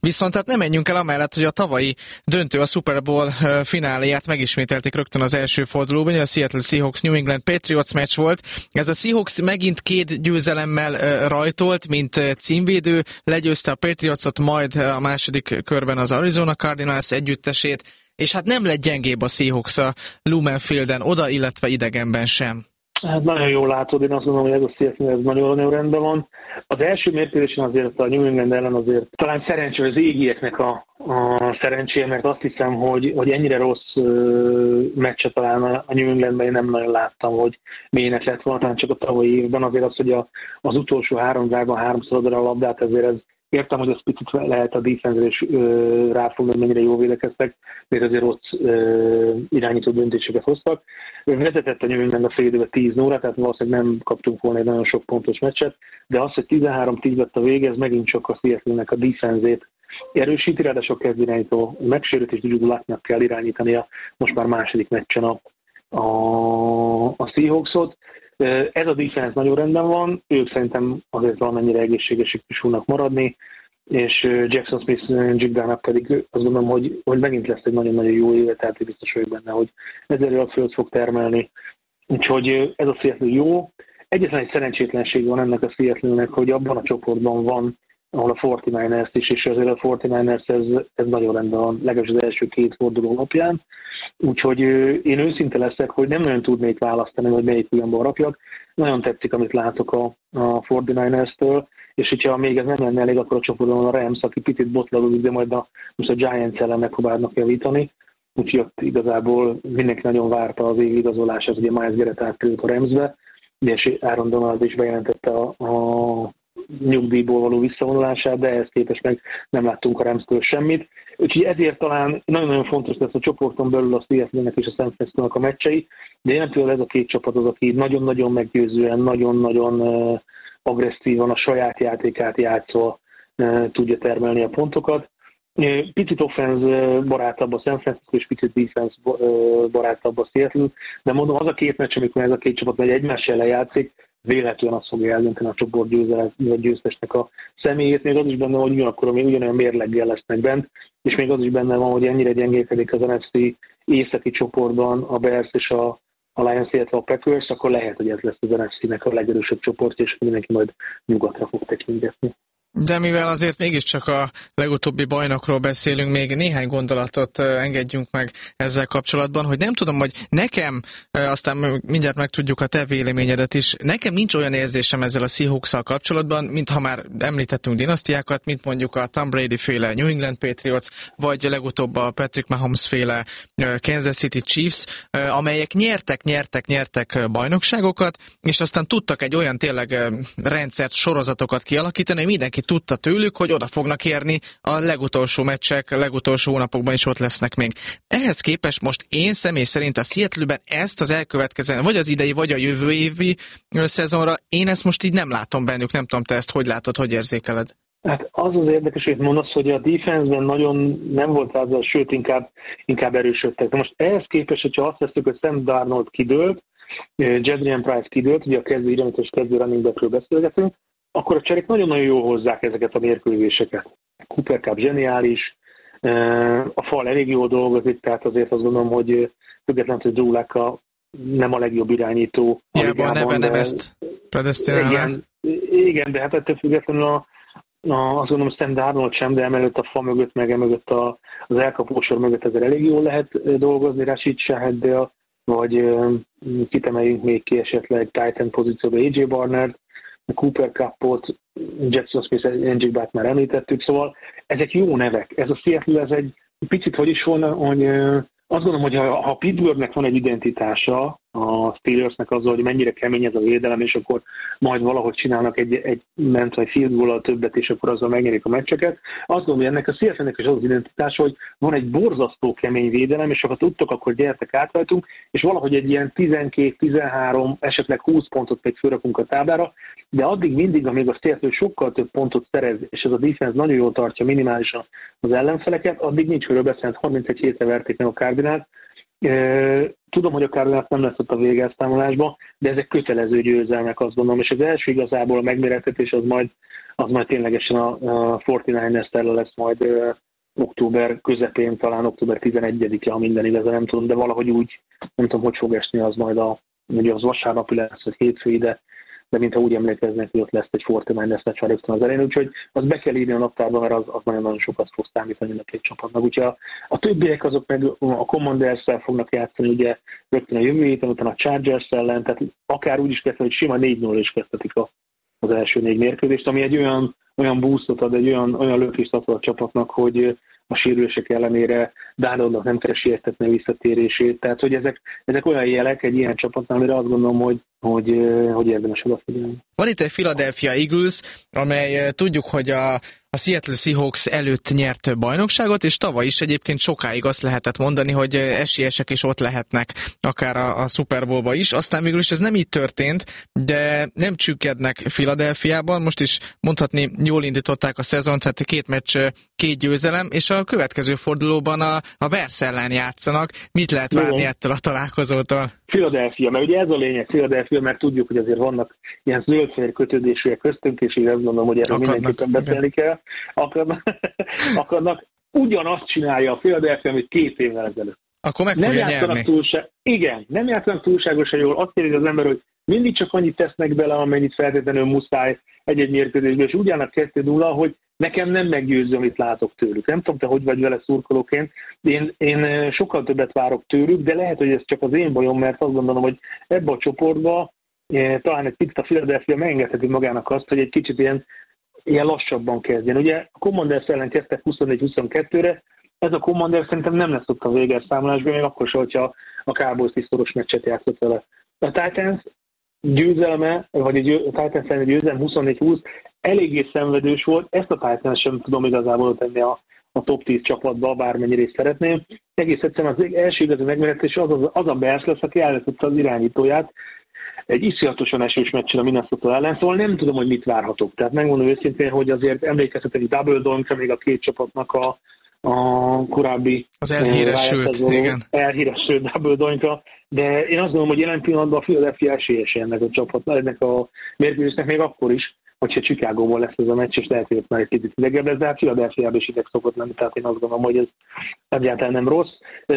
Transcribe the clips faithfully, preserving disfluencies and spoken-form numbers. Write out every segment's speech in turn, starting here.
Viszont hát nem menjünk el amellett, hogy a tavalyi döntő, a Super Bowl fináléját megismételték rögtön az első fordulóban, a Seattle Seahawks New England Patriots meccs volt. Ez a Seahawks megint két győzelemmel rajtolt, mint címvédő, legyőzte a Patriotsot, majd a második körben az Arizona Cardinals együttesét, és hát nem lett gyengébb a Seahawks a Lumen Fielden, oda, illetve idegenben sem. Hát nagyon jól látod, én azt gondolom, hogy ez a Seattle ez nagyon-nagyon rendben van. Az első mérkőzésen azért a New England ellen azért talán szerencsé, az égieknek a, a szerencséje, mert azt hiszem, hogy, hogy ennyire rossz uh, meccset talán a New Englandben én nem nagyon láttam, hogy milyenek lett volna, talán csak a tavalyi évben. Azért az, hogy a, az utolsó három drive-ban háromszor adra a labdát, ezért ez értem, hogy az picit lehet a defense-re is uh, ráfogni, hogy mennyire jól védekeztek, mert azért rossz uh, irányító döntéseket hoztak. Vezetett a New England a fél időben tíz nulla, tehát valószínűleg nem kaptunk volna egy nagyon sok pontos meccset, de az, hogy tizenhárom tíz lett a vége, ez megint csak a Seattle-nek a defense-ét erősíti, ráadásul kezd irányító megsérült, és Drew Lucknak kell irányítania most már második meccsen a, a, a Seahawksot. Ez a defense nagyon rendben van, ők szerintem azért valamennyire egészségesek is fognak maradni, és Jackson Smith-Njigba-nak pedig azt gondolom, hogy, hogy megint lesz egy nagyon-nagyon jó éve, tehát biztos vagyok benne, hogy ezer a föld fog termelni. Úgyhogy ez a Seattle jó. Egyetlen egy szerencsétlenség van ennek a Seattle-nek, hogy abban a csoportban van, ahol a negyvenkilencesek is, és azért a negyvenkilencesek ez, ez nagyon rendben van, legalábbis az első két forduló napján. Úgyhogy én őszinte leszek, hogy nem nagyon tudnék választani, hogy melyik olyanban rakjak. Nagyon tetszik, amit látok a, a negyvenkilencestől, és hogyha még ez nem lenne elég, akkor a csoportban a Rams, aki picit botladozik, de majd a, most a Giants ellen megpróbálnak javítani. Úgyhogy ott igazából mindenki nagyon várta az év igazolását, ugye Miles Garrett átkerült a Ramsbe, és Aaron Donald is bejelentette a, a nyugdíjból való visszavonulását, de ehhez képest meg nem láttunk a Ramstől semmit. Úgyhogy ezért talán nagyon-nagyon fontos lesz a csoporton belül a Seattle-nek és a San Francisco-nak a meccsei, de jelentően ez a két csapat az, aki nagyon-nagyon meggyőzően, nagyon-nagyon uh, agresszívan a saját játékát játszva uh, tudja termelni a pontokat. Uh, picit offense barátabb a San Francisco, és picit defense uh, barátabb a Seattle, de mondom, az a két meccs, amikor ez a két csapat megy egymás ellen játszik, véletlenül azt fogja eldönteni a csoport győztesnek a személyét, még az is benne, hogy ugyanakkor még ugyanolyan mérleggel lesznek bent, és még az is benne van, hogy ennyire gyengélkedik az en ef cé északi csoportban a Bears és a, a Lions, illetve a Packers, akkor lehet, hogy ez lesz az en ef cé-nek a legerősebb csoport, és mindenki majd nyugatra fog tekintetni. De mivel azért mégiscsak a legutóbbi bajnokról beszélünk, még néhány gondolatot engedjünk meg ezzel kapcsolatban, hogy nem tudom, hogy nekem, aztán mindjárt megtudjuk a te véleményedet is, nekem nincs olyan érzésem ezzel a Seahawks-szal kapcsolatban, mintha már említettünk dinasztiákat, mint mondjuk a Tom Brady-féle New England Patriots, vagy legutóbb a Patrick Mahomes-féle Kansas City Chiefs, amelyek nyertek, nyertek, nyertek bajnokságokat, és aztán tudtak egy olyan tényleg rendszert, sorozatokat kialakítani, hogy mindenki tudta tőlük, hogy oda fognak érni a legutolsó meccsek, a legutolsó hónapokban is ott lesznek még. Ehhez képest most én személy szerint a Seattle-ben ezt az elkövetkező, vagy az idei, vagy a jövő évi szezonra, én ezt most így nem látom bennük, nem tudom, te ezt hogy látod, hogy érzékeled? Hát az az érdekes, hogy mondasz, hogy a defense-ben nagyon nem volt rá, sőt inkább, inkább erősödtek. De most ehhez képest, hogyha azt veszük, hogy Sam Darnold kidőlt, Jadrian Price kidőlt, ugye a kezdő irányítós kezdő running backről beszélgetünk, akkor a cserék nagyon-nagyon jól hozzák ezeket a mérkőzéseket. Cooper Cup zseniális, a fal elég jól dolgozik, tehát azért azt gondolom, hogy függetlenül, hogy Drew Luck nem a legjobb irányító. Ja, a neve nem ezt predesztinálná. Igen, igen, de hát ettől függetlenül a, a, azt gondolom, Sam Darnold sem, de emellett a fal mögött, meg emellett a, az elkapósor mögött ezzel elég jól lehet dolgozni, Rashid Shaheddel, vagy kitemeljünk még ki esetleg Titan pozícióba á jé Barnert, a Cooper Cupot, Jackson Smith-Njigba-t már említettük, szóval ezek jó nevek. Ez a Seattle, ez egy picit, hogy is volna, hogy azt gondolom, hogy ha, ha Pittsburghnek van egy identitása, a Steelersnek az, hogy mennyire kemény ez a védelem, és akkor majd valahogy csinálnak egy, egy ment vagy field goal-al többet, és akkor azzal megnyerik a meccseket. Azt gondolom, hogy ennek a Seattle-nek is az az identitása, hogy van egy borzasztó kemény védelem, és ha tudtok, akkor gyertek át rajtunk, és valahogy egy ilyen tizenkét, tizenhárom, esetleg húsz pontot még fölrakunk a táblára, de addig mindig, amíg a Seattle sokkal több pontot szerez, és ez a defense nagyon jól tartja minimálisan az ellenfeleket, addig nincs körül beszélni, harmincegy hétre verték meg a Cardinals. Tudom, hogy a Cardinals nem lesz ott a végelszámolásban, de ezek kötelező győzelmek, azt gondolom, és az első igazából a megmérettetés az majd, az majd ténylegesen a, a negyvenkilencestel lesz majd ö, október közepén, talán október tizenegyedike, ha minden igaz, nem tudom, de valahogy úgy, nem tudom, hogy fog esni, az majd a, ugye az vasárnapi lesz, vagy hétfői, de, de mintha úgy emlékeznek, hogy ott lesz egy negyvenkilences meccs rögtön az elején, úgyhogy azt be kell írni a naptárba, mert az, az nagyon-nagyon sokat fog számítani a két csapatnak. Úgyhogy a, a többiek azok meg a Commanders-szel fognak játszani, ugye rögtön a jövő héten, utána a Chargers ellen, tehát akár úgy is kezdve, hogy sima négy null is kezdhetik a, az első négy mérkőzést, ami egy olyan, olyan boostot ad, egy olyan, olyan lökést ad a csapatnak, hogy a sérülések ellenére Darnoldnak nem kell sértetni a visszatérését. Tehát, hogy ezek, ezek olyan jelek egy ilyen csapatnál, amire azt gondolom, hogy, hogy, hogy érdemes odafigyelni. Van itt egy Philadelphia Eagles, amely tudjuk, hogy a, a Seattle Seahawks előtt nyert bajnokságot, és tavaly is egyébként sokáig azt lehetett mondani, hogy esélyesek is ott lehetnek, akár a, a Super Bowlba is. Aztán végül is ez nem így történt, de nem csüggednek Philadelphiában. Most is mondhatni, jól indították a szezont, tehát két meccs, két győzelem, és a következő fordulóban a, a Bears ellen játszanak. Mit lehet várni Jó. ettől a találkozótól? Philadelphia, mert ugye ez a lényeg, Philadelphia, mert tudjuk, hogy azért vannak ilyen zöld-fehér kötődésűek köztünk, és én azt gondolom, hogy erről Akadnak, mindenképpen beszélni kell. Akadnak, akadnak. Ugyanazt csinálja a Philadelphia, amit két évvel ezelőtt. Akkor meg nem fogja játszanak nyerni. túlság... Igen, nem játszanak túlságosan jól. Azt kérdezi az ember, hogy mindig csak annyit tesznek bele, amennyit feltétlenül muszáj egy-egy mérkőzésben, és úgy állnak kettő nulla, hogy nekem nem meggyőző, amit látok tőlük. Nem tudom, te hogy vagy vele szurkolóként. Én, én sokkal többet várok tőlük, de lehet, hogy ez csak az én bajom, mert azt gondolom, hogy ebbe a csoportba eh, talán egy picit a Philadelphia megengedheti magának azt, hogy egy kicsit ilyen, ilyen lassabban kezdjen. Ugye a Commanders ellen kezdtek huszonnégy huszonkettőre, ez a Commander szerintem nem lesz ott a véges számolásban, még akkor sem, hogyha a Cowboys is szoros meccset játszott vele. A Titans győzelme, vagy a Titans ellen győzelem huszonnégy húsz eléggé szenvedős volt, ezt a Titans sem tudom igazából tenni a, a top tíz csapatba, bármennyire is szeretném. Egész egyszerűen az első igazi megméretés az, az, az a Bears lesz, aki elvesztette az irányítóját egy iszonyatosan esős meccsen a Minnesota ellen, szóval nem tudom, hogy mit várhatok. Tehát megmondom őszintén, hogy azért emlékeztetek egy double donkra még a két csapatnak a, a korábbi az elhíresült, igen. elhíresült double donkra, de én azt gondolom, hogy jelen pillanatban a Philadelphia esélyese ennek a csapatnak, ennek a mérkőzésnek még akkor is, hogyha Chicagóból lesz ez a meccs, és lehet, hogy ott már egy kicsit idegebb lesz, de hát Philadelphiában is ideg szokott lenni, tehát én azt gondolom, hogy ez egyáltalán nem rossz.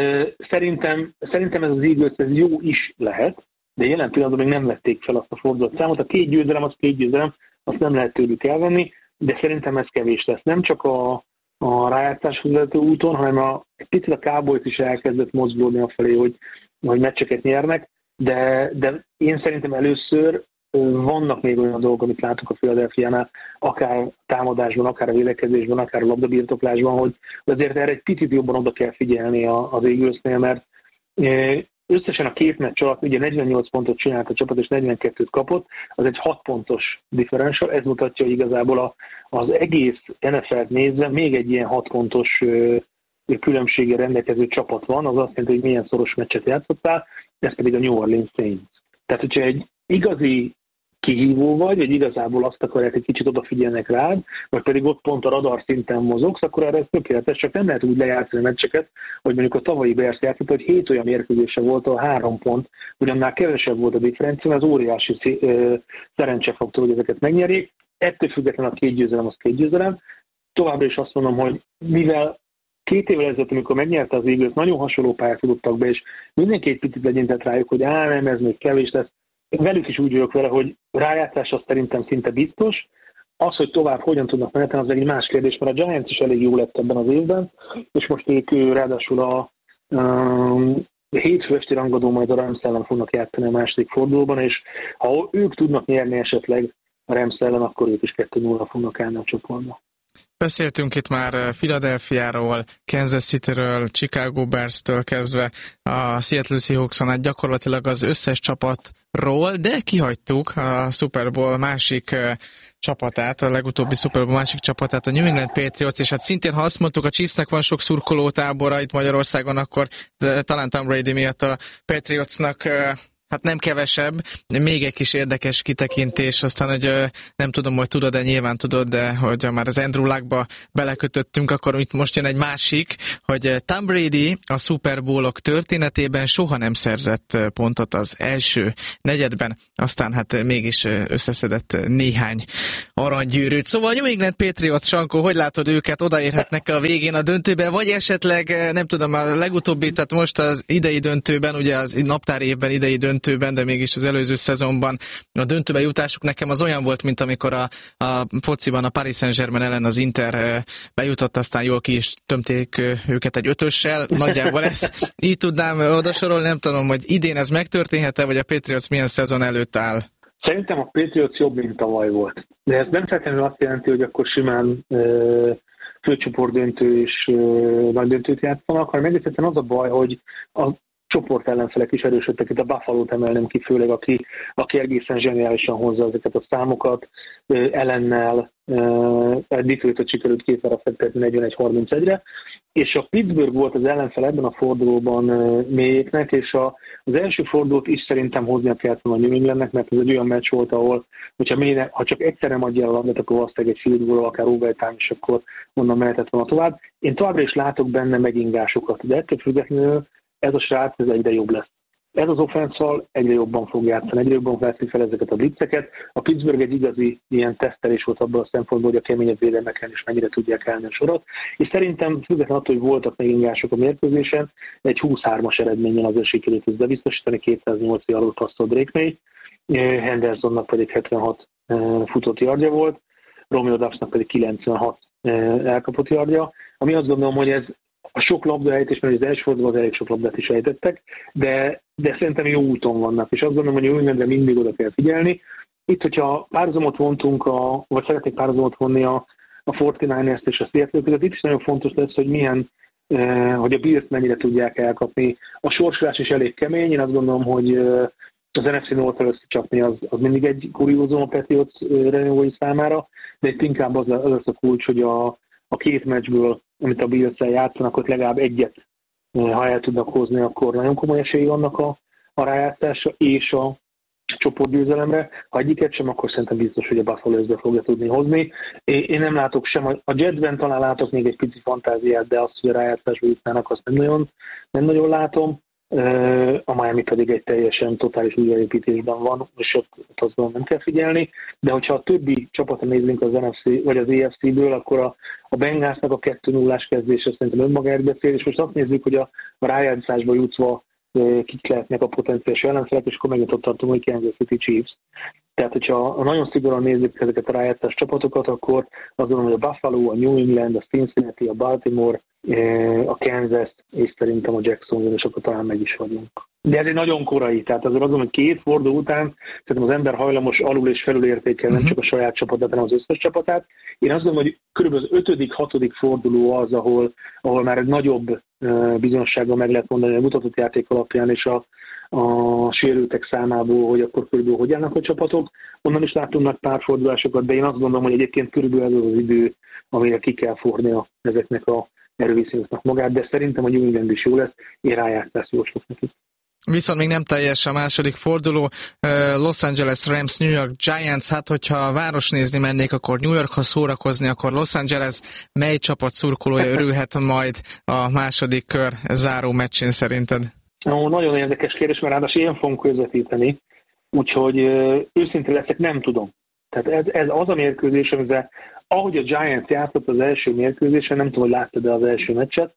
Szerintem, szerintem ez az Eagles ez jó is lehet, de jelen pillanatban még nem vették fel azt a fordulat számot. A két győzelem, az két győzelem, azt nem lehet tőlük elvenni, de szerintem ez kevés lesz. Nem csak a, a rájátszáshoz vezető úton, hanem a, egy picit a Cowboys is elkezdett mozgódni afelé, hogy, hogy meccseket nyernek, de, de én szerintem először vannak még olyan dolgok, amit látunk a Philadelphiánál, akár támadásban, akár a védekezésben, akár a labdabirtoklásban, hogy azért erre egy picit jobban oda kell figyelni az Eaglesnél, mert összesen a két meccs alatt ugye negyvennyolc pontot csinált a csapat, és negyvenkettőt kapott, az egy hat pontos differential, ez mutatja, hogy igazából a, az egész en ef el-t nézve még egy ilyen hat pontos különbséggel rendelkező csapat van, az azt jelenti, hogy milyen szoros meccset játszottál, ez pedig a New Orleans Saints. Tehát, hogyha egy igazi kihívó vagy, vagy igazából azt akarják, egy kicsit odafigyelnek rád, vagy pedig ott pont a radar szinten mozogsz, akkor erre ez tökéletes, csak nem lehet úgy lejátszani a meccseket, hogy mondjuk a tavalyi Bears játszott, hogy hét olyan mérkőzése volt, a három pont, ugyannál kevesebb volt a differencia, az óriási szerencsefaktor, hogy ezeket megnyerjék. Ettől függetlenül a két győzelem az két győzelem. Továbbra is azt mondom, hogy mivel két évvel ezelőtt, amikor megnyerte az Eagles, nagyon hasonló pályát tudottak be, és mindenki egy picit legyintett rájuk, hogy á, nem, ez még kevés lesz. Velük is úgy vagyok vele, hogy rájátszás az szerintem szinte biztos. Az, hogy tovább hogyan tudnak menetelni, az egy más kérdés, mert a Giants is elég jó lett ebben az évben, és most ők ráadásul a um, hétfő esti rangadó majd a Rams ellen fognak játszani a második fordulóban, és ha ők tudnak nyerni esetleg a Rams ellen, akkor ők is kettő nulla fognak állni a csoportba. Beszéltünk itt már Philadelphiáról, Kansas Cityről, Chicago Bears-től kezdve a Seattle Seahawkson át gyakorlatilag az összes csapatról, de kihagytuk a Super Bowl másik csapatát, a legutóbbi Super Bowl másik csapatát, a New England Patriots, és hát szintén, ha azt mondtuk, a Chiefsnek van sok szurkolótábora itt Magyarországon, akkor talán Tom Brady miatt a Patriotsnak Hát nem kevesebb, még egy kis érdekes kitekintés, aztán, hogy nem tudom, hogy tudod, de nyilván tudod, de hogy már az Andrew Luckba belekötöttünk, akkor itt most jön egy másik, hogy Tom Brady a Super Bowl-ok történetében soha nem szerzett pontot az első negyedben, aztán hát mégis összeszedett néhány aranygyűrűt. Szóval New England Patriots, Sankó, hogy látod őket, odaérhetnek a végén a döntőbe, vagy esetleg, nem tudom, a legutóbbi, tehát most az idei döntőben, ugye az naptári évben idei döntőben, de mégis az előző szezonban a döntőbe jutásuk nekem az olyan volt, mint amikor a, a fociban a Paris Saint-Germain ellen az Inter bejutott, aztán jól ki is tömték őket egy ötössel. Nagyjából ezt így tudnám odasorolni, nem tudom, hogy idén ez megtörténhet-e, vagy a Patriots milyen szezon előtt áll. Szerintem a Patriots jobb, mint tavaly volt. De ez nem feltétlenül azt jelenti, hogy akkor simán főcsoportdöntő és nagy döntőt játszanak, hanem egészen az a baj, hogy a csoport ellenfelek is erősödtek, itt a Buffalo-t emelném ki, főleg aki, aki egészen zseniálisan hozza ezeket a számokat, ellennel egy Detroitot sikerült kétszer fektetni negyvenegy harmincegyre, és a Pittsburgh volt az ellenfel ebben a fordulóban mélyéknek, és a, az első fordulót is szerintem hoznia kellett volna a New Englandnek, mert ez egy olyan meccs volt, ahol hogyha mélyne, ha csak egyszer nem adja el a labdát, akkor valószínűleg egy field goal, akár overtime, és akkor onnan mehetett volna tovább. Én továbbra is látok benne megingásokat, de ettől függetlenül ez a srác ez egyre jobb lesz. Ez az offenszal egyre jobban fog játszani, egyre jobban veszi fel ezeket a blitzeket. A Pittsburgh egy igazi ilyen tesztelés volt abban a szempontból, hogy a keményebb védelmeken is mennyire tudják állni a sorot. És szerintem függetlenül attól, hogy voltak megingások a mérkőzésen, egy húsz-hármas eredményen azért sikerült ezt bebiztosítani, kétszáznyolc alól passzolt Drake May, Hendersonnak pedig hetvenhat futott yardja volt, Romeo Doubsnak pedig kilencvenhat elkapott yardja, ami azt gondolom, hogy ez a sok labdaejtés, mert az első fordulóban az elég sok labdát is ejtettek, de, de szerintem jó úton vannak, és azt gondolom, hogy New Englandre mindig oda kell figyelni. Itt, hogyha párhuzamot vontunk, a, vagy szeretnék párhuzamot vonni a, a negyvenkilencest és a Seattle között, itt is nagyon fontos lesz, hogy milyen, eh, hogy a Bills mennyire tudják elkapni. A sorsolás is elég kemény, én azt gondolom, hogy eh, az en ef cé North-tel összecsapni az, az mindig egy kuriózum a Patriots eh, rajongói számára, de itt inkább az, az lesz a kulcs, hogy a, a két meccsből, amit a Bills-el játszanak, ott legalább egyet, ha el tudnak hozni, akkor nagyon komoly esélyi vannak a, a rájátszásra és a csoportgyőzelemre. Ha egyiket sem, akkor szerintem biztos, hogy a Buffalo összbe fogja tudni hozni. Én nem látok sem, a Jetsben talán látok még egy pici fantáziát, de azt, hogy a rájátszásba jutnának, azt nem nagyon, nem nagyon látom. A Miami pedig egy teljesen totális újraépítésben van, és ott, ott azt nem kell figyelni, de hogyha a többi csapatra nézzünk az en ef cé vagy az á ef cé-ből, akkor a, a Bengalsnak a kettő nullás kezdése szerintem önmagáért beszél, és most azt nézzük, hogy a, a rájátszásba jutva kik lehetnek a potenciális ellenfelek, és akkor megint ott tartom, hogy Kansas City Chiefs. Tehát, hogyha nagyon szigorúan nézzük ezeket a rájátszás csapatokat, akkor azt gondolom, hogy a Buffalo, a New England, a Cincinnati, a Baltimore, a Kansas, és szerintem a Jacksonville, és akkor talán meg is vagyunk. De ez egy nagyon korai, tehát azért azon, hogy két forduló után szerintem az ember hajlamos alul és felül értékel nem csak a saját csapatát, hanem az összes csapatát. Én azt gondolom, hogy körülbelül az ötödik, hatodik forduló az, ahol, ahol már egy nagyobb bizonyossággal meg lehet mondani a mutatott játék alapján és a, a sérültek számából, hogy akkor körülbelül hogy állnak a csapatok. Onnan is látunk nagy párfordulásokat, de én azt gondolom, hogy egyébként körülbelül ez az idő, amire ki kell fornia ezeknek a erőviszonyoknak magát, de szerintem a New England is jó lesz, én rájátszást jóslok nekik. Viszont még nem teljes a második forduló. Los Angeles Rams, New York Giants, hát hogyha város nézni mennék, akkor New Yorkhoz szórakozni, akkor Los Angeles mely csapat szurkolója örülhet majd a második kör záró meccsén szerinted? Ó, nagyon érdekes kérdés, mert ráadásul én fogom közvetíteni, úgyhogy őszintén leszek, nem tudom. Tehát ez, ez az a mérkőzés, amivel ahogy a Giants játszott az első mérkőzésen, nem tudom, hogy láttad de az első meccset,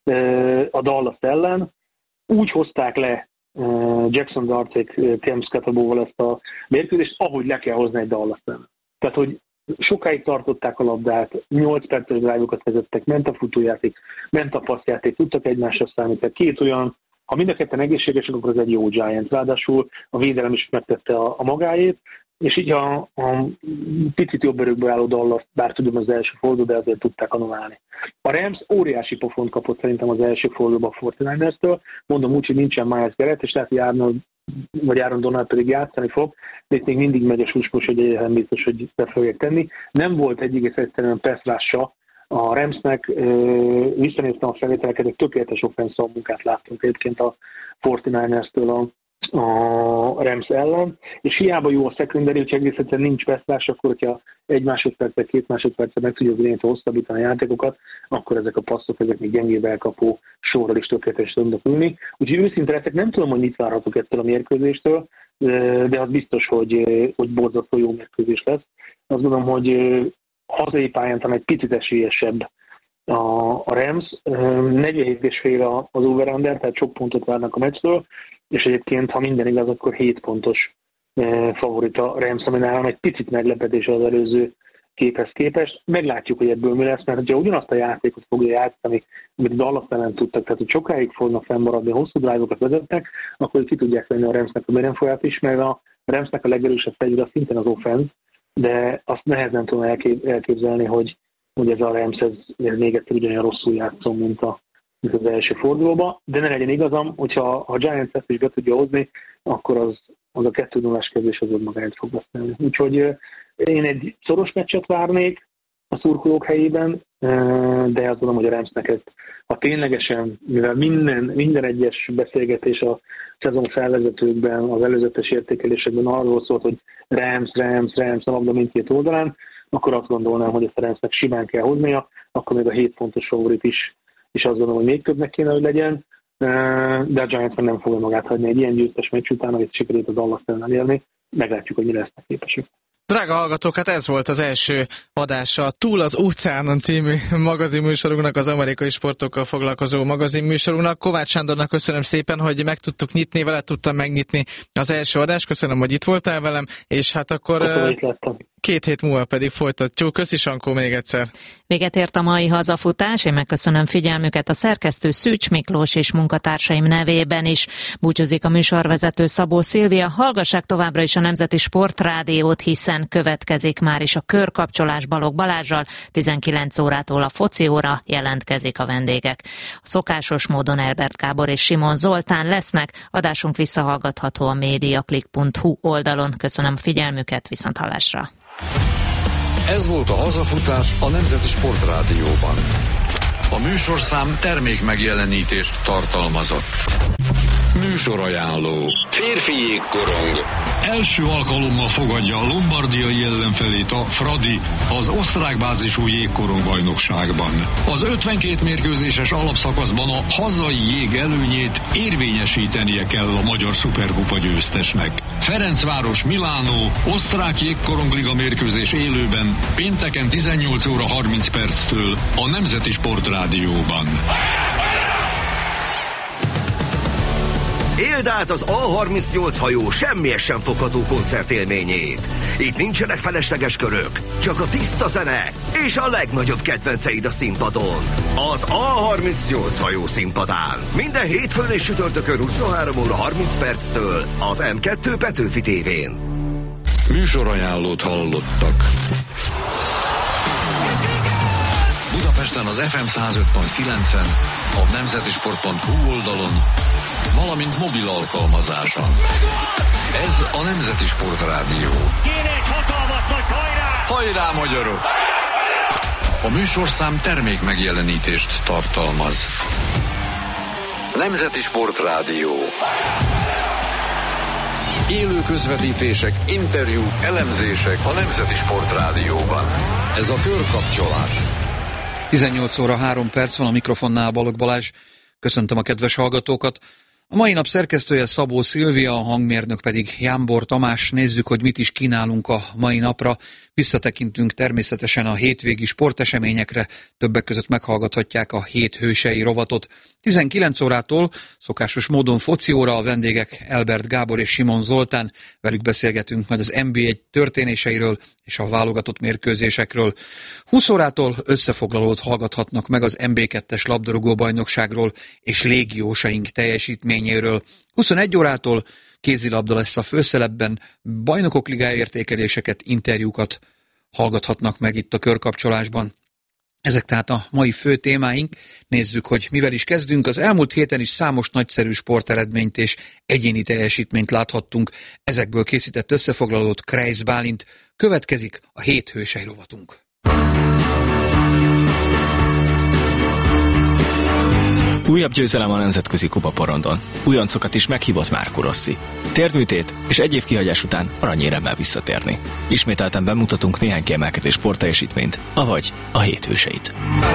a Dallas ellen, úgy hozták le Jackson Darték Cam Scatterbóval ezt a mérkőzést, ahogy le kell hozni egy Dallas ellen. Tehát, hogy sokáig tartották a labdát, nyolc perces drive-okat vezettek, ment a futójáték, ment a passzjáték, tudtak egymásra számítani. Két olyan, ha mind a ketten egészségesek, akkor ez egy jó Giants. Ráadásul a védelem is megtette a, a magáét, és így a, a picit jobb erőkből álló Dallas, bár tudom az első forduló, de azért tudták anomálni. A Rams óriási pofont kapott szerintem az első fordulóban a negyvenkilencestől, mondom úgy, hogy nincsen Myles Garrett, és lehet, hogy Arnold vagy Aaron Donald pedig játszani fog, de itt még mindig megy a suspos, hogy egyébként biztos, hogy be fogják tenni. Nem volt egy egész egyszerűen passzrása a Ramsnek, visszanéztem a felvételeket, egy tökéletes offenszal munkát láttunk egyébként a negyvenkilencestől a a Rams ellen, és hiába jó a secondary, hogyha egész egyszerűen nincs vesztás, akkor hogyha egy másodpercet, két másodpercet meg tudja az hosszabbítani a játékokat, akkor ezek a passzok, ezek még gyengébb elkapó sorral is tökéletes tudnak ülni. Úgyhogy őszinte leszek, nem tudom, hogy mit várhatok ettől a mérkőzéstől, de az biztos, hogy, hogy borzasztó jó mérkőzés lesz. Azt gondolom, hogy hazai pályán talán egy picit esélyesebb a, a Rams, negyvenhét és fél az over-under, tehát sok pontot várnak a meccstől, és egyébként, ha minden igaz, akkor hét pontos favorit a Rams, ami nálam egy picit meglepetés az előző képhez képest. Meglátjuk, hogy ebből mi lesz, mert ha ugyanazt a játékot fogja játszani, amit Dallas ellen tudtak, tehát hogy sokáig fognak fennmaradni, hosszú drive-okat vezetnek, akkor ki tudják venni a Ramsnek a méremfolyát is, mert a Ramsnek a legerősebb fegyver szintén az offense, de azt nehezen tudom elképzelni, hogy, hogy ez a Rams ez, ez még egyszer ugyanolyan rosszul játszom, mint, a, mint az első fordulóba, de ne legyen igazam, hogyha a Giants ezt is be tudja hozni, akkor az, az a kettő nullás kezdés az magáért fog beszélni. Úgyhogy én egy szoros meccset várnék a szurkolók helyében, de azt gondolom, hogy a Ramsnek ezt, ha ténylegesen, mivel minden, minden egyes beszélgetés a szezon felvezetőkben, az előzetes értékelésekben arról szólt, hogy Rams, Rams, Rams, a labda mindkét oldalán, akkor azt gondolnám, hogy ezt a Ramsnek simán kell hoznia, akkor még a hét pontos favorit is, és azt gondolom, hogy még többnek kéne, hogy legyen, de a Giants nem fogja magát hagyni egy ilyen győztes meccs után, amit sikerült az Dallas ellen elérni. Meglátjuk, hogy mi lesznek képesek. Drága hallgatók, hát ez volt az első adása Túl az óceánon című magazinműsorunknak, az amerikai sportokkal foglalkozó magazinműsorunknak. Kovács Sándornak köszönöm szépen, hogy meg tudtuk nyitni, vele tudtam megnyitni az első adást. Köszönöm, hogy itt voltál velem, és hát akkor Köszönöm, két hét múlva pedig folytatjuk. Köszi, Sankó, még egyszer. Véget ért a mai hazafutás, én megköszönöm figyelmüket a szerkesztő Szűcs Miklós és munkatársaim nevében is. Búcsúzik a műsorvezető Szabó Szilvia. Hallgassák továbbra is a Nemzeti Sportrádiót, hiszen következik már is a körkapcsolás Balogh Balázssal, tizenkilenc órától a foci óra, jelentkezik a vendégek. A szokásos módon Elbert Gábor és Simon Zoltán lesznek, adásunk visszahallgatható a mediaclick pont hu oldalon. Köszönöm a figyelmüket, viszonthallásra. Ez volt a hazafutás a Nemzeti Sportrádióban. A műsorszám termék megjelenítést tartalmazott. Műsorajánló. Férfi jégkorong. Első alkalommal fogadja a lombardiai ellenfelét a Fradi az osztrák bázisú jégkorong bajnokságban. Az ötvenkét mérkőzéses alapszakaszban a hazai jég előnyét érvényesítenie kell a magyar szuperkupa győztesnek. Ferencváros Milánó osztrák jégkorongliga mérkőzés élőben pénteken tizennyolc óra harminc perctől a Nemzeti Sportrádióban. Éld át az á harmincnyolc hajó semmies sem fogható koncertélményét. Itt nincsenek felesleges körök, csak a tiszta zene és a legnagyobb kedvenceid a színpadon. Az á harmincnyolc hajó színpadán. Minden hétfőn és csütörtökön huszonhárom óra harminc perctől az em kettő Petőfi tévén. Műsorajánlót hallottak. Budapesten az ef em száz öt pont kilencen, a nemzetisport pont hu oldalon, valamint mobil alkalmazáson. Ez a Nemzeti Sportrádió. Kéne egy hatalmas nagy hajrá! Hajrá, magyarok! A műsorszám termék megjelenítést tartalmaz. Nemzeti Sportrádió. Élő közvetítések, interjúk, elemzések a Nemzeti Sportrádióban. Ez a körkapcsolás. tizennyolc óra három perc van, a mikrofonnál Balogh Balázs. Köszöntöm a kedves hallgatókat. A mai nap szerkesztője Szabó Szilvia, a hangmérnök pedig Jámbor Tamás. Nézzük, hogy mit is kínálunk a mai napra. Visszatekintünk természetesen a hétvégi sporteseményekre, többek között meghallgathatják a hét hősei rovatot. tizenkilenc órától szokásos módon foci óra, a vendégek Elbert Gábor és Simon Zoltán. Velük beszélgetünk majd az en bé egy történéseiről és a válogatott mérkőzésekről. húsz órától összefoglalót hallgathatnak meg az en bé kettes labdarúgó bajnokságról és légiósaink teljesítményéről. huszonegy órától kézilabda lesz a főszerepben, bajnokok ligája értékeléseket, interjúkat hallgathatnak meg itt a körkapcsolásban. Ezek tehát a mai fő témáink. Nézzük, hogy mivel is kezdünk. Az elmúlt héten is számos nagyszerű sporteredményt és egyéni teljesítményt láthattunk. Ezekből készített összefoglalót Kreisz Bálint. Következik a hét hősei rovatunk. Újabb győzelem a nemzetközi kupaporondon. Újoncokat is meghívott Marco Rossi. Térdműtét és egyéb kihagyás után aranyéremmel visszatérni. Ismételten bemutatunk néhány kiemelkedő sportteljesítményt, avagy a hét hőseit.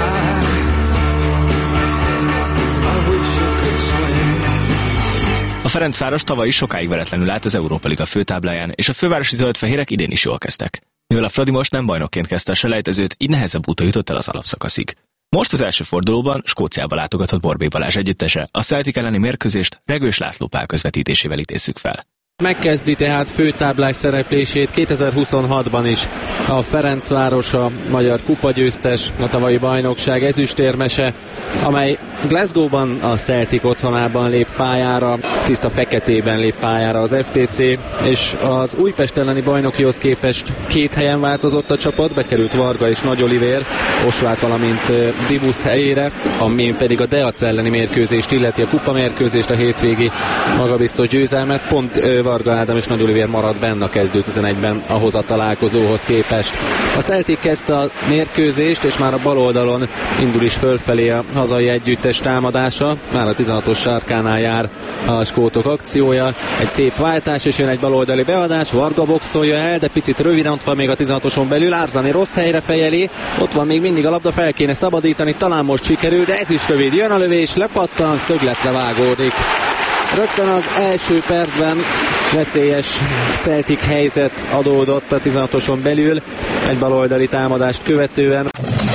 A Ferencváros tavaly is sokáig veretlenül állt az Európa Liga főtábláján, és a fővárosi zöldfehérek idén is jól kezdtek. Mivel a Fradi most nem bajnokként kezdte a selejtezőt, így nehezebb úton jutott el az alapszakaszig. Most az első fordulóban Skóciába látogatott Borbély Balázs együttese, a Celtic elleni mérkőzést Regős László Pál közvetítésével idézzük fel. Megkezdi tehát főtáblás szereplését kétezer-huszonhatban is a Ferencváros, a magyar kupagyőztes, a tavalyi bajnokság ezüstérmese, amely Glasgow-ban a Celtic otthonában lép pályára, tiszta feketében lép pályára az ef té cé, és az Újpest elleni bajnokihoz képest két helyen változott a csapat, bekerült Varga és Nagy Olivér, Osvát, valamint Dibusz helyére, ami pedig a Deac elleni mérkőzést illeti, a kupamérkőzést, a hétvégi magabiztos győzelmet, pont Varga Ádám és Nagy Olivér maradt benne a kezdő tizenegyben ahhoz a találkozóhoz képest. A Celtic kezdte a mérkőzést, és már a bal oldalon indul is fölfelé a hazai együttes támadása. Már a tizenhatos sarkánál jár a skótok akciója. Egy szép váltás, és jön egy baloldali beadás. Varga boxolja el, de picit röviden ott van még a tizenhatoson belül. Árzani rossz helyre fejeli. Ott van még mindig a labda, fel kéne szabadítani. Talán most sikerül, de ez is rövid. Jön a lövés, lepattan, szögletre vágódik. Rögtön az első percben veszélyes Celtic helyzet adódott a tizenhatoson belül, egy baloldali támadást követően.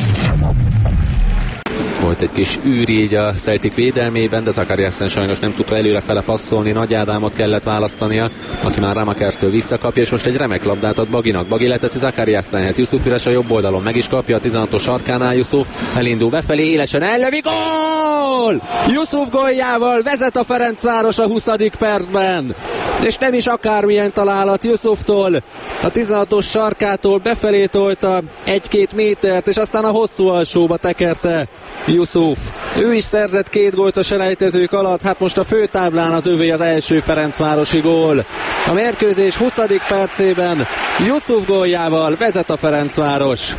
Volt egy kis űr így a Celtic védelmében, de Zakariasen sajnos nem tudta előrefele passzolni, Nagy Ádámot kellett választania, aki már Ramakerstől visszakapja, és most egy remek labdát ad Baginak. Bagi leteszi Zakariasenhez, Jusuf üres a jobb oldalon, meg is kapja a tizenhatos sarkánál, Jusuf elindul befelé, élesen ellövi, gól! Jusuf góljával vezet a Ferencváros a huszadik percben, és nem is akármilyen találat Jusuftól, a tizenhatos sarkától befelé tolta egy-két métert, és aztán a hosszú alsóba tekerte Jusuf. Ő is szerzett két gólt a selejtezők alatt, hát most a főtáblán az övé az első ferencvárosi gól. A mérkőzés huszadik percében Jusuf góljával vezet a Ferencváros.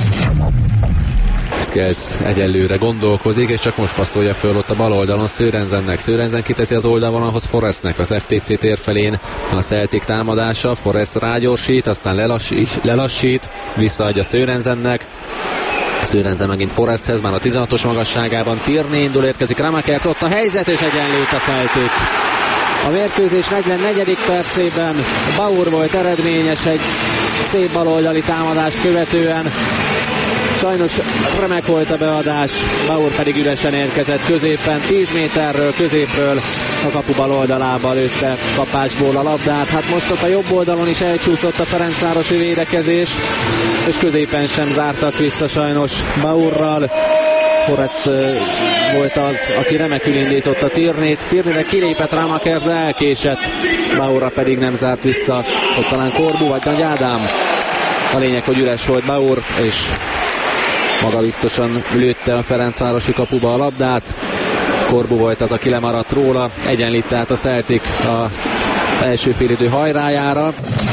Skelsz egyelőre gondolkozik, és csak most passzolja föl ott a bal oldalon Sörensennek. Sörensen kiteszi az oldalvonalhoz Forrestnek, az ef té cé tér felén a Celtic támadása. Forrest rágyorsít, aztán lelassít, lelassít visszaadja Sörensennek. Sörensen megint Forresthez, már a tizenhatos magasságában. Tierney indul, érkezik Ramakers, ott a helyzet, és egyenlít a Celtic. A mérkőzés negyvennegyedik percében Bauer volt eredményes egy szép baloldali támadást követően. Sajnos remek volt a beadás, Bauer pedig üresen érkezett középen, tíz méterről, középről a kapu bal oldalába lőtte kapásból a labdát. Hát most ott a jobb oldalon is elcsúszott a ferencvárosi védekezés, és középen sem zártak vissza sajnos Bauerral. Forrest volt az, aki remekül indította Tierneyt. Tierneyre kilépett Ramakers, de elkésett. Bauerra pedig nem zárt vissza. Ott talán Korbu vagy Nagy Ádám. A lényeg, hogy üres volt Bauer, és maga biztosan lőtte a ferencvárosi kapuba a labdát. Korbu volt az, aki lemaradt róla. Egyenlít tehát a Celtic az első félidő hajrájára.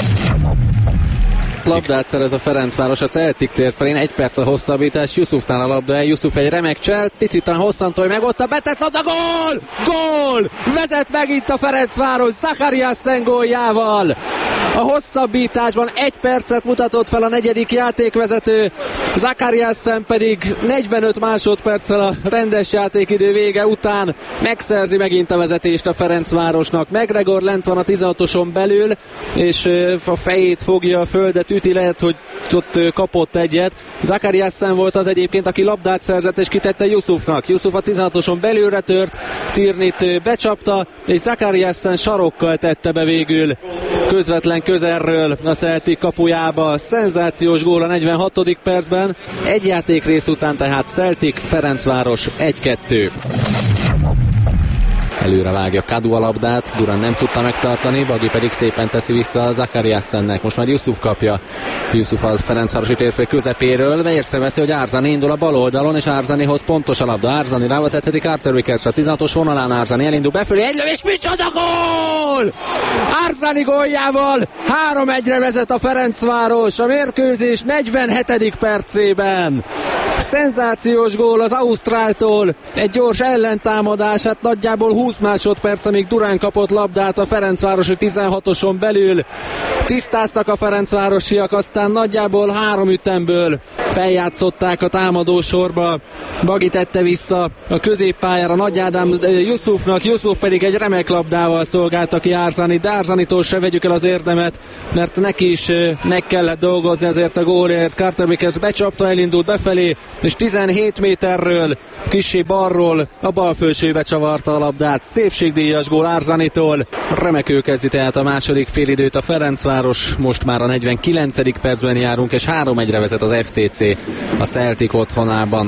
Labdát szerez a Ferencváros a Celtic tér felén, egy perc a hosszabbítás, Jusufnál a labda el, Jusuf egy remek csel, picit hosszantól meg ott a betett labda, gól! Gól! Vezet megint a Ferencváros Zakariasen góljával! A hosszabbításban egy percet mutatott fel a negyedik játékvezető, Zakariasen pedig negyvenöt másodperccel a rendes játékidő vége után megszerzi megint a vezetést a Ferencvárosnak. McGregor lent van a tizenhatoson belül, és a fejét fogja a földet üti, lehet, hogy ott kapott egyet. Zakariasen volt az egyébként, aki labdát szerzett és kitette Jusufnak. Jusuf a tizenhatoson belülre tört, Tierneyt becsapta, és Zakariasen sarokkal tette be végül közvetlen közelről a Celtic kapujába. Szenzációs gól a negyvenhatodik percben. Egy játékrész után tehát Celtic Ferencváros egy kettő. Előre vágja Kadu a labdát, Durán nem tudta megtartani, Bagi pedig szépen teszi vissza a Zakariassennek. Most már Yusuf kapja. Yusuf a Ferencvárosi térfél közepéről, észreveszi, hogy Arzani indul a bal oldalon, és Arzanihoz pontos a labda. Arzani rávezetheti Carter Vickers a tizenhatos vonalán. Arzani elindul befelé, egy lövés, micsoda gól! Arzani góljával három egyre vezet a Ferencváros a mérkőzés negyvenhetedik percében. Szenzációs gól az ausztráltól, egy gyors ellentámadás, hát nagyjából húsz másodperc, amíg Durán kapott labdát a Ferencvárosi tizenhatoson belül. Tisztáztak a ferencvárosiak, aztán nagyjából három ütemből feljátszották a támadó sorba. Bagi tette vissza a középpályára Nagy Ádám Yusufnak, Yusuf pedig egy remek labdával szolgálta ki Arzani, de Arzanitól se vegyük el az érdemet, mert neki is meg kellett dolgozni ezért a gólért. Carter Vickers becsapta, elindult befelé, és tizenhét méterről, kissé balról a bal felsőbe csavarta a labdát. Szépségdíjas gól Arzanitól. Remekül kezdi tehát a második félidőt a Ferencváros, most már a negyvenkilencedik percben járunk, és három egyre vezet az ef té cé a Celtic otthonában.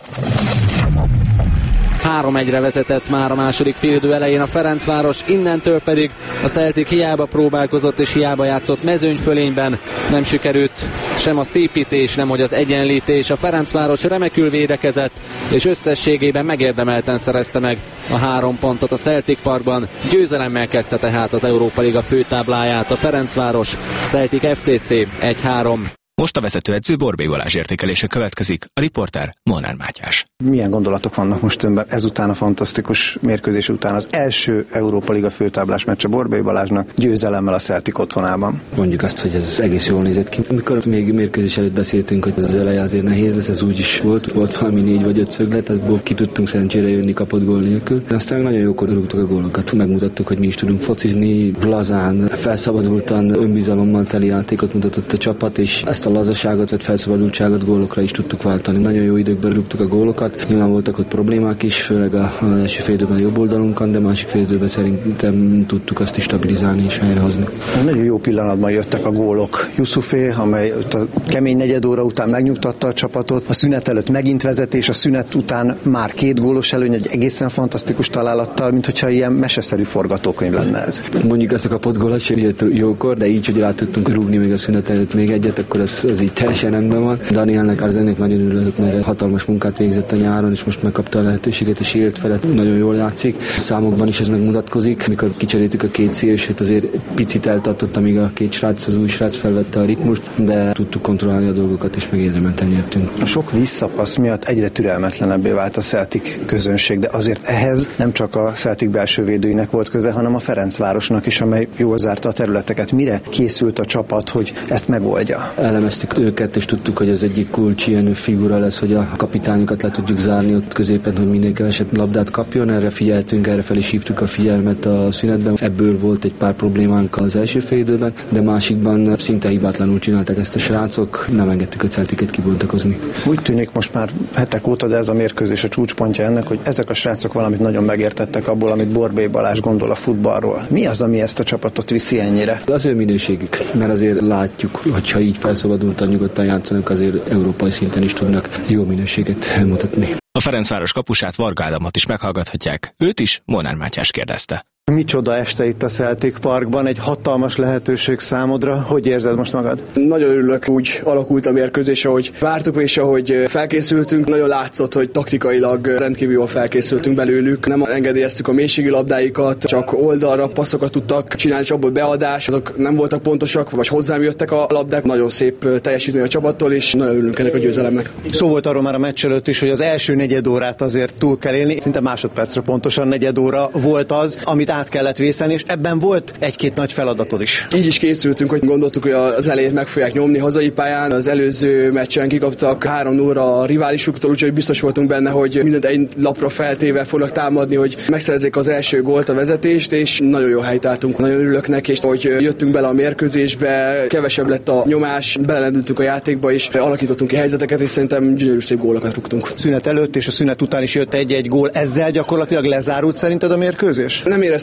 három egyre vezetett már a második félidő elején a Ferencváros, innentől pedig a Celtic hiába próbálkozott és hiába játszott mezőnyfölényben, nem sikerült sem a szépítés, nem hogy az egyenlítés. A Ferencváros remekül védekezett, és összességében megérdemelten szerezte meg a három pontot a Celtic Parkban. Győzelemmel kezdte tehát az Európa Liga főtábláját a Ferencváros. Celtic ef té cé egy három. Most a vezetőedző Borbély Balázs értékelése következik, a riporter Molnár Mátyás. Milyen gondolatok vannak most önben ezután a fantasztikus mérkőzés után? Az első Európa Liga főtáblás meccse Borbély Balázsnak győzelemmel a Celtic otthonában. Mondjuk azt, hogy ez egész jól nézett ki. Amikor még mérkőzés előtt beszéltünk, hogy ez az eleje azért nehéz lesz, ez úgy is volt. Volt valami négy vagy öt szöglet, ebből ki tudtunk szerencsére jönni kapott gól nélkül. Aztán nagyon jókor rúgtuk a gólokat. Megmutattuk, hogy mi is tudunk focizni, lazán, felszabadultan, önbizalommal teli játékot mutatott a csapat, és ezt a lazaságot vagy felszabadultságot gólokra is tudtuk váltani. Nagyon jó időkben rúgtuk a gólokat. Nyilván voltak ott problémák is, főleg az első fél időben jobb oldalunkon, de másik fél időben szerintem tudtuk azt is stabilizálni és helyrehozni. Nagyon jó pillanatban jöttek a gólok. Yusufé, amely a kemény negyed óra után megnyugtatta a csapatot, a szünet előtt megint vezetés, a szünet után már két gólos előny, egy egészen fantasztikus találattal, mint hogyha ilyen meseszerű forgatókönyv lenne ez. Mondjuk ezt a kapott gólat sem jött jókor, de így, hogy rá tudtunk rúgni még a szünet előtt még egyet, akkor ez, ez így teljesen rendben van. Danielnek, Arzenének nagyon örülök, mert hatalmas munkát végzett a nyáron, és most megkapta a lehetőséget, és élt felett nagyon jól játszik. Számokban is ez megmutatkozik. Mikor kicseréltük a két szélsőt, azért picit eltartott, amíg a két srác, az új srác felvette a ritmust, de tudtuk kontrollálni a dolgokat, és megérdemelten nyertünk. A sok visszapassz miatt egyre türelmetlenebbé vált a Celtic közönség, de azért ehhez nem csak a Celtic belső védőinek volt köze, hanem a Ferencvárosnak is, amely jól zárta a területeket. Mire készült a csapat, hogy ezt megoldja? Elemeztük őket, és tudtuk, hogy ez egyik kulcs ilyen figura lesz, hogy a kapitányokat le tudjuk zárni ott középen, hogy minél kevesebb labdát kapjon. Erre figyeltünk, erre fel is hívtuk a figyelmet a szünetben. Ebből volt egy pár problémánk az első fél időben, de másikban szinte hibátlanul csináltak ezt a srácok, nem engedtük a Celticet kibontakozni. Úgy tűnik most már hetek óta, de ez a mérkőzés a csúcspontja ennek, hogy ezek a srácok valamit nagyon megértettek abból, amit Borbély Balázs gondol a futballról. Mi az, ami ezt a csapatot viszi ennyire? Az ő minőségük, mert azért látjuk, hogyha így felszabadultan nyugodtan játszanak, azért európai szinten is tudnak jó minőséget mutatni. A Ferencváros kapusát, Varga Ádámot is meghallgathatják. Őt is Molnár Mátyás kérdezte. Micsoda este itt a Celtic Parkban, egy hatalmas lehetőség számodra. Hogy érzed most magad? Nagyon örülök, úgy alakult a mérkőzés, ahogy vártuk, és ahogy felkészültünk. Nagyon látszott, hogy taktikailag rendkívül jól felkészültünk belőlük. Nem engedélyeztük a mélységi labdáikat, csak oldalra passzokat tudtak csinálni, és abból beadás. Azok nem voltak pontosak, vagy hozzám jöttek a labdák. Nagyon szép teljesítmény a csapattól, és nagyon örülünk ennek a győzelemnek. Szó volt arról már a meccs előtt is, hogy az első negyed órát azért túl kell élni. Szinte másodpercre pontosan negyed óra volt az, amit át kellett vészelni, és ebben volt egy-két nagy feladatod is. Így is készültünk, hogy gondoltuk, hogy az elejét meg fogják nyomni hazai pályán. Az előző meccsen kikaptak három nulla a riválisuktól, úgyhogy biztos voltunk benne, hogy mindent egy lapra feltéve fognak támadni, hogy megszerezzék az első gólt, a vezetést, és nagyon jó helyt álltunk. Nagyon örülök neki, és hogy jöttünk bele a mérkőzésbe, kevesebb lett a nyomás, belelendültünk a játékba, és alakítottunk ki helyzeteket, és szerintem gyönyörű szép gólokat rúgtunk. Szünet előtt és a szünet után is jött egy-egy gól. Ezzel gyakorlatilag lezárult szerinted a mérkőzés? Nem éreztem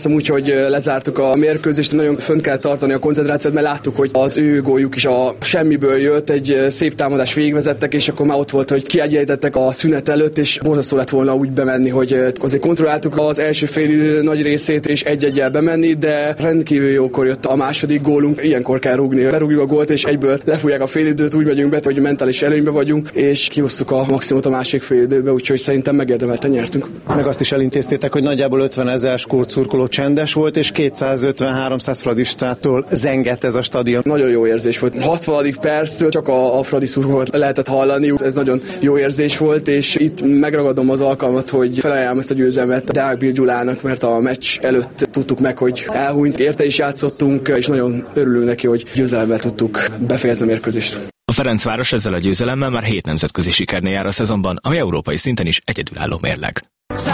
éreztem úgy, hogy lezártuk a mérkőzést, nagyon fönt kell tartani a koncentrációt, mert láttuk, hogy az ő góljuk is a semmiből jött, egy szép támadás végigvezettek, és akkor már ott volt, hogy kiegyenlítettek a szünet előtt, és borzasztó lett volna úgy bemenni, hogy azért kontrolláltuk az első félidő nagy részét, és egy-egyel bemenni, de rendkívül jókor jött a második gólunk. Ilyenkor kell rúgni, berúgjuk a gólt, és egyből lefújják a félidőt, úgy megyünk be, hogy mentális előnybe vagyunk, és kihoztuk a maximumot a másik félidőbe, úgyhogy szerintem megérdemelten nyertünk. Meg azt is elintéztétek, hogy nagyjából ötvenezer skót csendes volt, és kétszázötven-háromszáz fradistától zengett ez a stadion. Nagyon jó érzés volt. hatvanadik perctől csak a, a fradi szurkolót lehetett hallani. Ez nagyon jó érzés volt, és itt megragadom az alkalmat, hogy felajánlom ezt a győzelmet Deák Bill Gyulának, mert a meccs előtt tudtuk meg, hogy elhunyt, érte is játszottunk, és nagyon örülünk neki, hogy győzelemmel tudtuk befejezni a mérkőzést. A Ferencváros ezzel a győzelemmel már hét nemzetközi sikernél jár a szezonban, ami európai szinten is egyedülálló mérleg.